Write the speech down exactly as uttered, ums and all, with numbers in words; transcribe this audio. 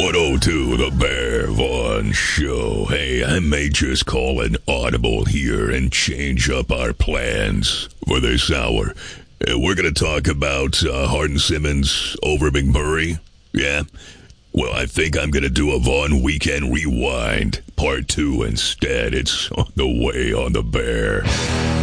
one oh two, The Bear Vaughn Show. Hey, I may just call an audible here and change up our plans for this hour. Uh, we're going to talk about uh, Hardin Simmons over McMurray. Yeah? Well, I think I'm going to do a Vaughn Weekend Rewind Part two instead. It's on the way on The Bear.